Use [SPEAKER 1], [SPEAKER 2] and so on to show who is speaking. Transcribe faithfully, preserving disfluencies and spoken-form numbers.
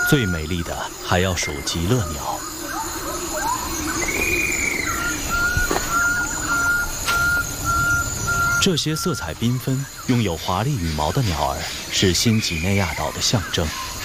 [SPEAKER 1] 最美丽的还要数极乐鸟。这些色彩缤纷、拥有华丽羽毛的鸟儿是新几内亚岛的象征。